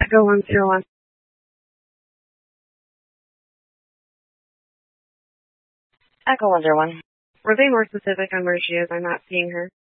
Echo 101. Echo 101. Were they more specific on where she is? I'm not seeing her.